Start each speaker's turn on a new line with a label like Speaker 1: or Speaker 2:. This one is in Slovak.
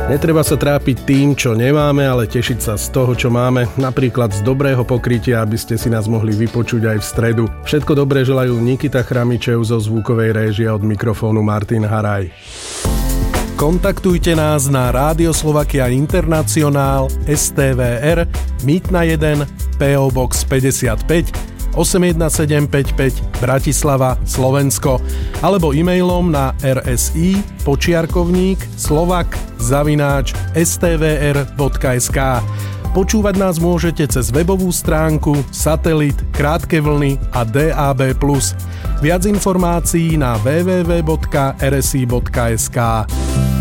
Speaker 1: Netreba sa trápiť tým, čo nemáme, ale tešiť sa z toho, čo máme, napríklad z dobrého pokrytia, aby ste si nás mohli vypočuť aj v stredu. Všetko dobré želajú Nikita Chramičev zo zvukovej réžie, od mikrofónu Martin Haraj. Kontaktujte nás na Rádio Slovakia Internacionál STVR Mýtna 1 PO Box 55 81755 Bratislava, Slovensko, alebo e-mailom na rsi_slovak@stvr.sk. Počúvať nás môžete cez webovú stránku, satelit, krátke vlny a DAB+. Viac informácií na www.rsi.sk.